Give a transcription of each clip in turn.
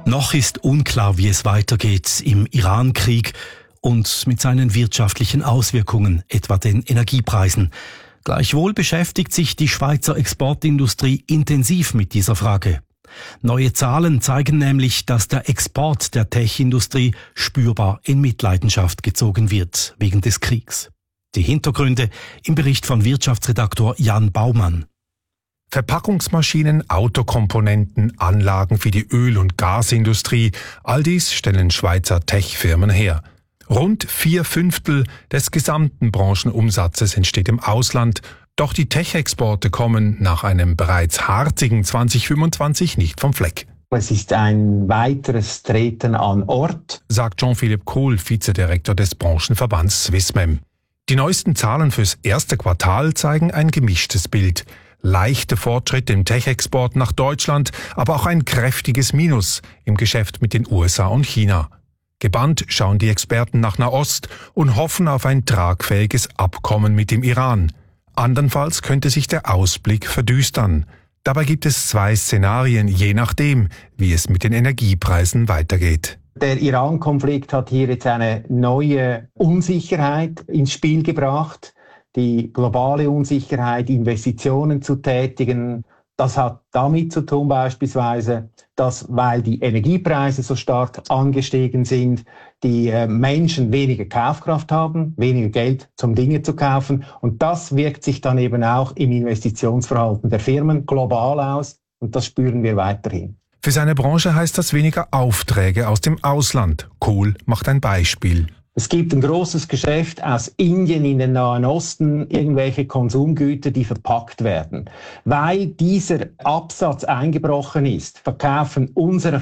Noch ist unklar, wie es weitergeht im Iran-Krieg und mit seinen wirtschaftlichen Auswirkungen, etwa den Energiepreisen. Gleichwohl beschäftigt sich die Schweizer Exportindustrie intensiv mit dieser Frage. Neue Zahlen zeigen nämlich, dass der Export der Tech-Industrie spürbar in Mitleidenschaft gezogen wird wegen des Kriegs. Die Hintergründe im Bericht von Wirtschaftsredaktor Jan Baumann. Verpackungsmaschinen, Autokomponenten, Anlagen für die Öl- und Gasindustrie, all dies stellen Schweizer Tech-Firmen her. Rund 4/5 des gesamten Branchenumsatzes entsteht im Ausland, doch die Tech-Exporte kommen nach einem bereits harzigen 2025 nicht vom Fleck. Es ist ein weiteres Treten an Ort, sagt Jean-Philippe Kohl, Vizedirektor des Branchenverbands Swissmem. Die neuesten Zahlen fürs erste Quartal zeigen ein gemischtes Bild. Leichte Fortschritte im Tech-Export nach Deutschland, aber auch ein kräftiges Minus im Geschäft mit den USA und China. Gebannt schauen die Experten nach Nahost und hoffen auf ein tragfähiges Abkommen mit dem Iran. Andernfalls könnte sich der Ausblick verdüstern. Dabei gibt es 2 Szenarien, je nachdem, wie es mit den Energiepreisen weitergeht. Der Iran-Konflikt hat hier jetzt eine neue Unsicherheit ins Spiel gebracht. Die globale Unsicherheit, Investitionen zu tätigen, das hat damit zu tun beispielsweise, dass, weil die Energiepreise so stark angestiegen sind, die Menschen weniger Kaufkraft haben, weniger Geld zum Dinge zu kaufen. Und das wirkt sich dann eben auch im Investitionsverhalten der Firmen global aus. Und das spüren wir weiterhin. Für seine Branche heißt das weniger Aufträge aus dem Ausland. Kohl macht ein Beispiel. Es gibt ein großes Geschäft aus Indien in den Nahen Osten, irgendwelche Konsumgüter, die verpackt werden. Weil dieser Absatz eingebrochen ist, verkaufen unsere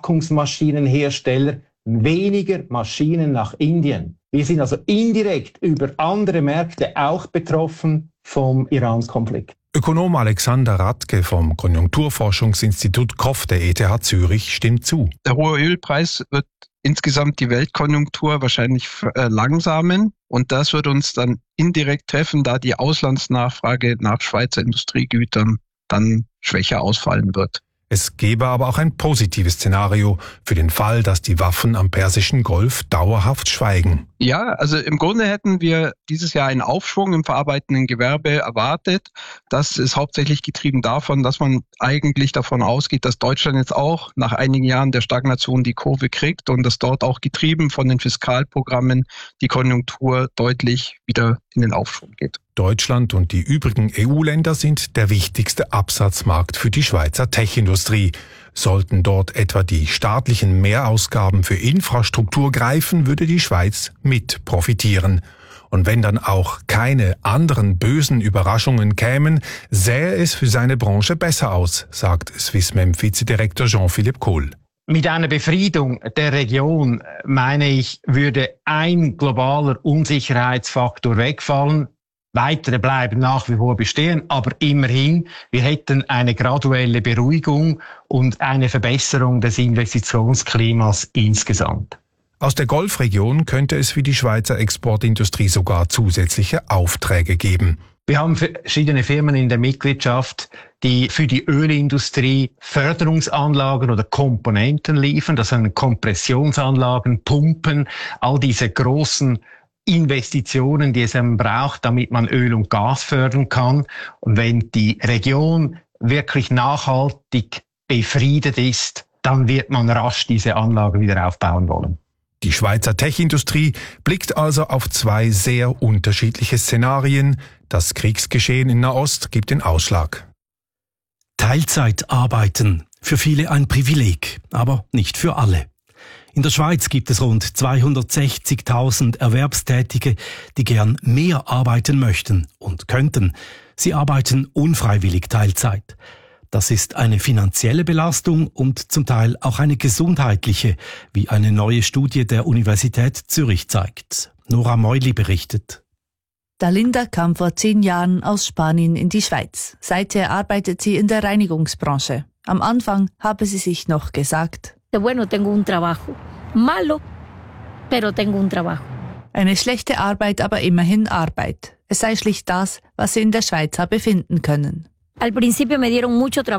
Verpackungsmaschinenhersteller weniger Maschinen nach Indien. Wir sind also indirekt über andere Märkte auch betroffen vom Iran-Konflikt. Ökonom Alexander Radke vom Konjunkturforschungsinstitut KOF der ETH Zürich stimmt zu. Der hohe Ölpreis wird insgesamt die Weltkonjunktur wahrscheinlich verlangsamen und das wird uns dann indirekt treffen, da die Auslandsnachfrage nach Schweizer Industriegütern dann schwächer ausfallen wird. Es gäbe aber auch ein positives Szenario für den Fall, dass die Waffen am Persischen Golf dauerhaft schweigen. Ja, also im Grunde hätten wir dieses Jahr einen Aufschwung im verarbeitenden Gewerbe erwartet. Das ist hauptsächlich getrieben davon, dass man eigentlich davon ausgeht, dass Deutschland jetzt auch nach einigen Jahren der Stagnation die Kurve kriegt und dass dort auch getrieben von den Fiskalprogrammen die Konjunktur deutlich wieder in den Aufschwung geht. Deutschland und die übrigen EU-Länder sind der wichtigste Absatzmarkt für die Schweizer Tech-Industrie. Sollten dort etwa die staatlichen Mehrausgaben für Infrastruktur greifen, würde die Schweiz mit profitieren. Und wenn dann auch keine anderen bösen Überraschungen kämen, sähe es für seine Branche besser aus, sagt Swissmem-Vizedirektor Jean-Philippe Kohl. Mit einer Befriedung der Region, meine ich, würde ein globaler Unsicherheitsfaktor wegfallen. Weitere bleiben nach wie vor bestehen, aber immerhin, wir hätten eine graduelle Beruhigung und eine Verbesserung des Investitionsklimas insgesamt. Aus der Golfregion könnte es für die Schweizer Exportindustrie sogar zusätzliche Aufträge geben. Wir haben verschiedene Firmen in der Mitgliedschaft, die für die Ölindustrie Förderungsanlagen oder Komponenten liefern. Das sind Kompressionsanlagen, Pumpen, all diese großen Investitionen, die es eben braucht, damit man Öl und Gas fördern kann. Und wenn die Region wirklich nachhaltig befriedet ist, dann wird man rasch diese Anlagen wieder aufbauen wollen. Die Schweizer Tech-Industrie blickt also auf 2 sehr unterschiedliche Szenarien. Das Kriegsgeschehen in Nahost gibt den Ausschlag. Teilzeit arbeiten. Für viele ein Privileg, aber nicht für alle. In der Schweiz gibt es rund 260.000 Erwerbstätige, die gern mehr arbeiten möchten und könnten. Sie arbeiten unfreiwillig Teilzeit. Das ist eine finanzielle Belastung und zum Teil auch eine gesundheitliche, wie eine neue Studie der Universität Zürich zeigt. Nora Meuli berichtet. Dalinda kam vor 10 Jahren aus Spanien in die Schweiz. Seither arbeitet sie in der Reinigungsbranche. Am Anfang habe sie sich noch gesagt: Bueno, tengo un trabajo. Malo, pero tengo un trabajo. Eine schlechte Arbeit, aber immerhin Arbeit. Es sei schlicht das, was sie in der Schweiz habe finden können. Al principio me dieron mucho trabajo.